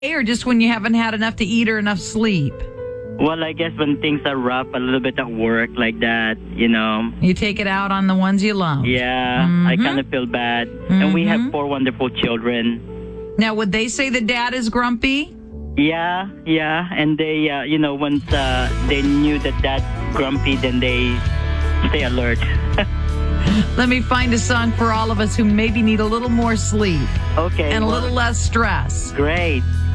or just when you haven't had enough to eat or enough sleep? Well, I guess when things are rough, a little bit at work like that, You take it out on the ones you love. Yeah, I kind of feel bad. And we have 4 wonderful children. Now, would they say the dad is grumpy? Yeah. And they, once they knew that dad's grumpy, then they stay alert. Let me find a song for all of us who maybe need a little more sleep. Okay. And a little less stress. Great.